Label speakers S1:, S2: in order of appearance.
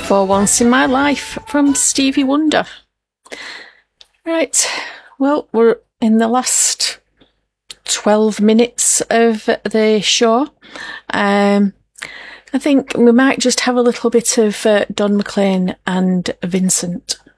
S1: For Once in My Life from Stevie Wonder. Right, well, we're in the last 12 minutes of the show. I think we might just have a little bit of Don McLean and Vincent.